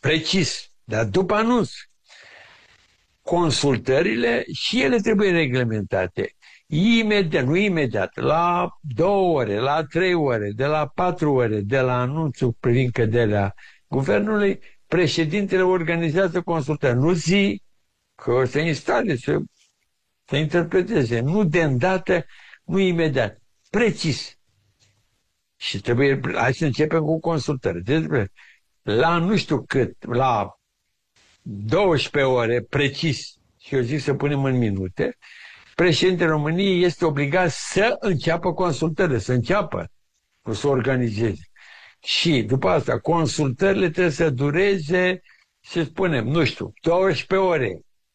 precis, dar după anunț. Consultările și ele trebuie reglementate. Imediat, nu imediat, la 2 ore, la 3 ore, de la 4 ore, de la anunțul privind căderea guvernului, președintele organizează consultări. Nu zi că o să instale, să interpreteze. Nu de îndată, nu imediat. Precis. Și trebuie, hai să începem cu consultări. Deci, la nu știu cât, la 12 ore, precis, și eu zic să punem în minute, președintele României este obligat să înceapă consultările, să înceapă, nu să organizeze. Și după asta, consultările trebuie să dureze, să spunem, nu știu, 12 ore.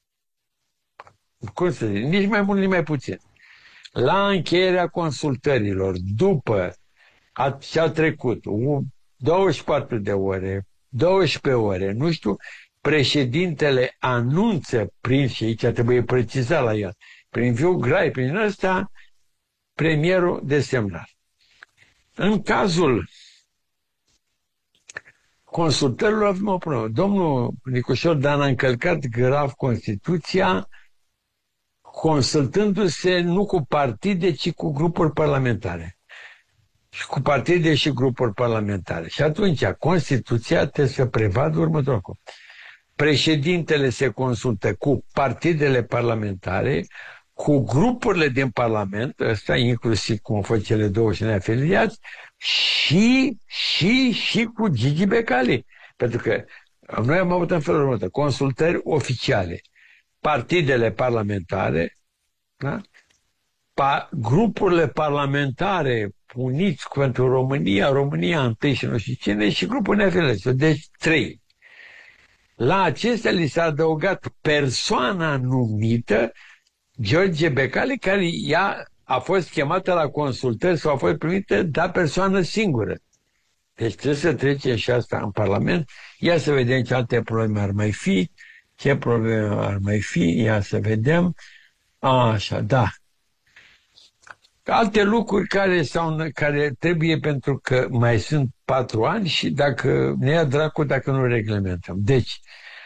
Cum să zic? Nici mai mult, nici mai puțin. La încheierea consultărilor, după ce a trecut 24 de ore, 12 ore, nu știu, președintele anunță prin, și aici trebuie precizat la el, prin viu grai, prin ăsta, premierul desemnat. În cazul consultărilor avem o problemă. Domnul Nicușor Dan a încălcat grav Constituția, consultându-se nu cu partide, ci cu grupuri parlamentare. Și cu partide și grupuri parlamentare. Și atunci Constituția trebuie să prevadă următorul lucru. Președintele se consultă cu partidele parlamentare, cu grupurile din Parlament, ăsta inclusiv cum fac cele 29 afiliați, și cu Gigi Becali. Pentru că noi am avut în felul următor, consultări oficiale. Partidele parlamentare, da? Grupurile parlamentare uniți pentru România, România întâi și nu știu cine, și grupul neafiliați. Deci 3. La acestea li s-a adăugat persoana numită George Becali, care ea a fost chemată la consultări sau a fost primită, dar persoană singură. Deci trebuie să trece și asta în Parlament. Ia să vedem ce alte probleme ar mai fi, ce probleme ar mai fi, ia să vedem. Așa, da. Alte lucruri care trebuie, pentru că mai sunt 4 ani și dacă ne ia dracu dacă nu reglementăm. Deci,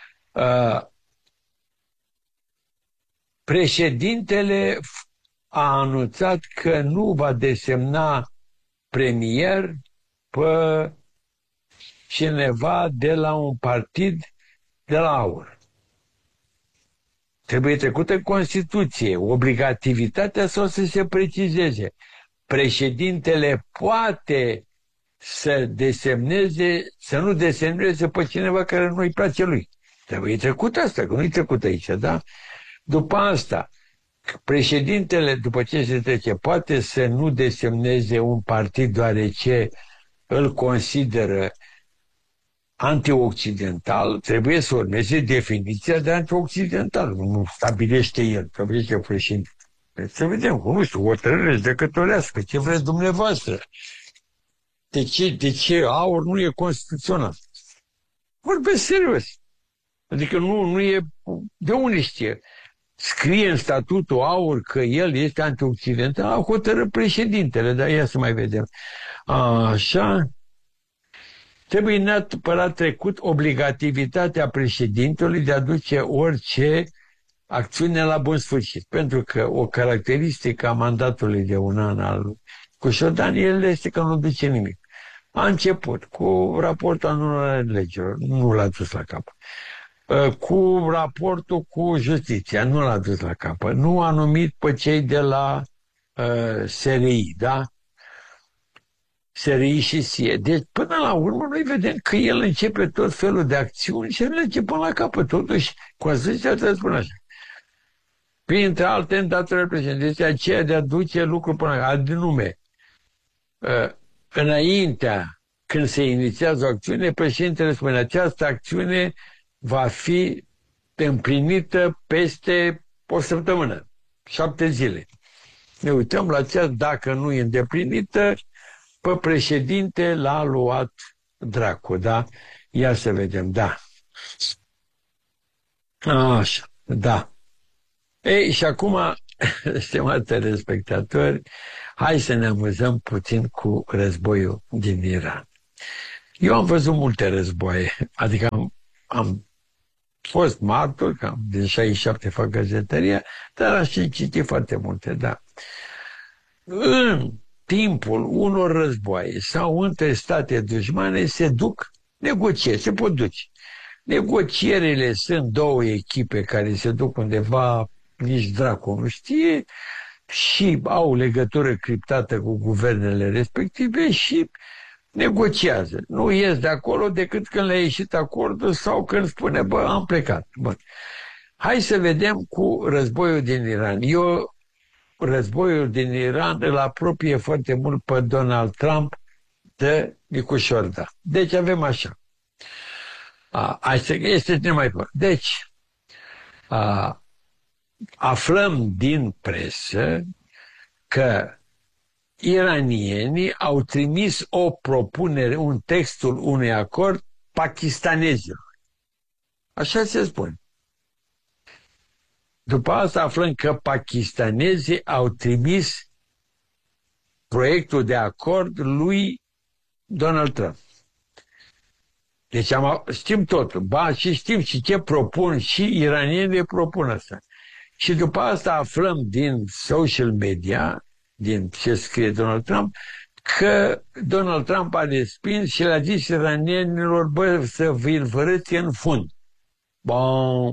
președintele a anunțat că nu va desemna premier pe cineva de la un partid de la AUR. Trebuie trecută în Constituție, obligativitatea sau să se precizeze. Președintele poate să desemneze, să nu desemneze pe cineva care nu îi place lui. Trebuie trecut asta, că nu-i trecut aici, da? După asta, președintele, după ce se trece, poate să nu desemneze un partid deoarece îl consideră antioccidental, trebuie să urmeze definiția de antioccidental. Nu stabilește el, stabilește președinte. Să vedem, nu știu, hotărâre judecătorească, ce vreți dumneavoastră. De ce AUR nu e constituțional? Vorbesc serios. Adică nu e... De unde știe? Scrie în statutul AUR că el este antioccidental, a hotărât președintele, dar ia să mai vedem. Așa... Trebuie neapărat trecut obligativitatea președintelui de a duce orice acțiune la bun sfârșit. Pentru că o caracteristică a mandatului de 1 an al lui Cușodan este că nu duce nimic. A început cu raportul anulării legilor, nu l-a dus la capăt. Cu raportul cu justiția, nu l-a dus la capăt. Nu a numit pe cei de la SRI, da? SRI și SIE. Deci, până la urmă, noi vedem că el începe tot felul de acțiuni și merge până la capăt. Totuși, Constituția trebuie să spune așa. Printre alte îndatorări președinției, aceea de a duce lucruri până la anume. Înaintea, când se inițiază o acțiune, președintele spune, această acțiune va fi împlinită peste o săptămână, 7 zile. Ne uităm la aceea, dacă nu e îndeplinită, pe președinte l-a luat dracu, da? Ia să vedem, da. Așa, da. Ei, și acum, stimați telespectatori, hai să ne amuzăm puțin cu războiul din Iran. Eu am văzut multe războaie, adică am fost martor, că din 67 fac gazetăria, dar aș citi foarte multe, da. În timpul unor războaie sau între state dușmane se duc negocieri, se pot duce. Negocierile sunt două echipe care se duc undeva, nici dracu nu știe, și au legătură criptată cu guvernele respective și negociază. Nu ies de acolo decât când le-a ieșit acordul sau când spune, bă, am plecat. Bă. Hai să vedem cu războiul din Iran. Războiul din Iran îl apropie foarte mult pe Donald Trump de Nicușor. Deci avem așa. Este nemai pot. Deci, aflăm din presă că iranienii au trimis o propunere, textul unui acord pakistanezilor. Așa se spune. După asta aflăm că pakistanezii au trimis proiectul de acord lui Donald Trump. Deci știm totul. Ba, și știm și ce propun și iranienii propun asta. Și după asta aflăm din social media, din ce scrie Donald Trump, că Donald Trump a respins și le-a zis iranienilor, bă, să vi-l vărâți în fund. Bun.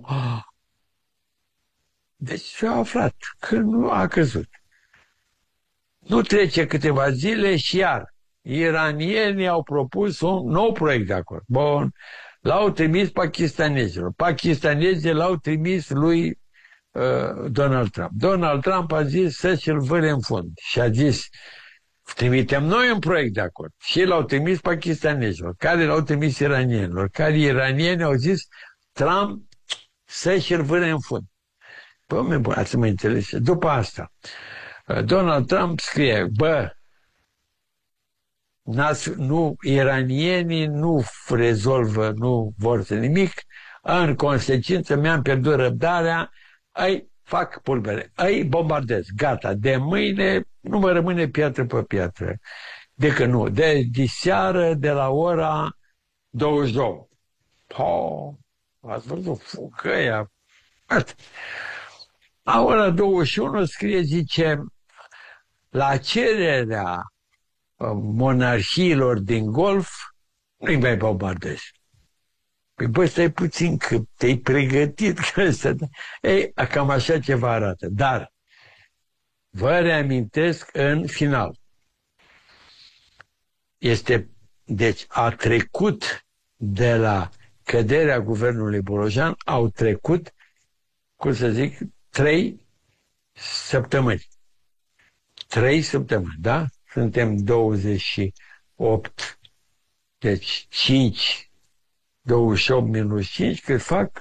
Deci s-a aflat că nu a căzut. Nu trece câteva zile și iar iranienii au propus un nou proiect de acord. Bun. L-au trimis pakistanezilor. Pakistanezii l-au trimis lui Donald Trump. Donald Trump a zis să și-l vâre în fund. Și a zis, trimitem noi un proiect de acord. Și l-au trimis pakistanezilor, care l-au trimis iranienilor, care iranieni au zis, Trump să și-l vâre în fund. Păi, bun, ați mă înțeles. După asta, Donald Trump scrie, bă, iranienii nu rezolvă, nu vor să nimic, în consecință mi-am pierdut răbdarea, îi fac pulbere, îi bombardez, gata, de mâine nu mă rămâne piatră pe piatră, decât nu, de seară, de la ora 22. Ați văzut fugăia? La ora 21 scrie, zice, la cererea monarhiilor din Golf, nu-i mai bombardezi. Păi bă, stai puțin că te-ai pregătit ca să... Ei, cam așa ceva arată. Dar vă reamintesc în final. Deci a trecut de la căderea guvernului Bolojan, au trecut, cum să zic, 3 săptămâni. 3 săptămâni, da? Suntem 28, deci 5, 28 minus 5, cât fac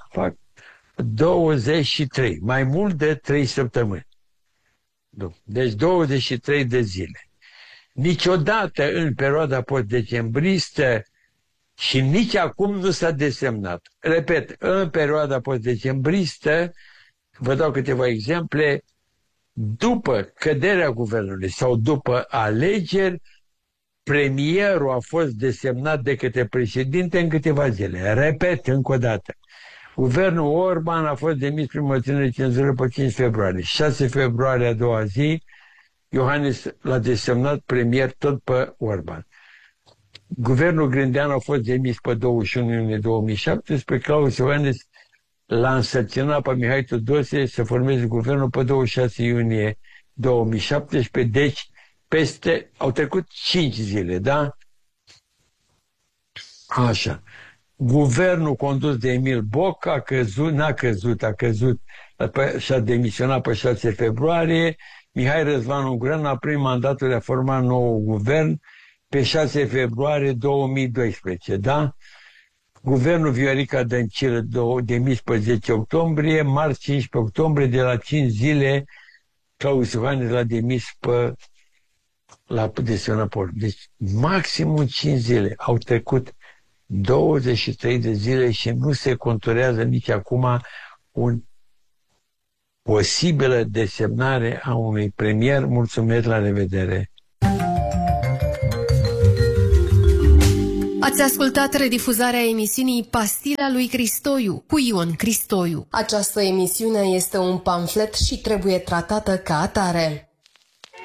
23, mai mult de 3 săptămâni. Deci 23 de zile. Niciodată în perioada post-decembristă și nici acum nu s-a desemnat. Repet, în perioada post-decembristă, vă dau câteva exemple, după căderea guvernului sau după alegeri, premierul a fost desemnat de către președinte în câteva zile. Repet încă o dată. Guvernul Orban a fost demis prin moțiune de cenzură pe 5 februarie. 6 februarie, a doua zi, Iohannis l-a desemnat premier tot pe Orban. Guvernul Grindeanu a fost demis pe 21 iunie 2017, Claus Iohannis l-a însărcinat pe Mihai Tudose să formeze guvernul pe 26 iunie 2017, deci au trecut 5 zile, da? Așa. Guvernul condus de Emil Boc a căzut și a demisionat pe 6 februarie. Mihai Răzvan Ungureanu a primit mandatul de a forma nou guvern pe 6 februarie 2012, da? Guvernul Viorica Dăncilă demis pe 10 octombrie, marți 15 octombrie, de la 5 zile, Claus Iohannis l-a demis la desemnat port. Deci, maximum 5 zile. Au trecut 23 de zile și nu se conturează nici acum posibilă desemnare a unui premier. Mulțumesc, la revedere! Ați ascultat redifuzarea emisiunii Pastila lui Cristoiu cu Ion Cristoiu. Această emisiune este un pamflet și trebuie tratată ca atare.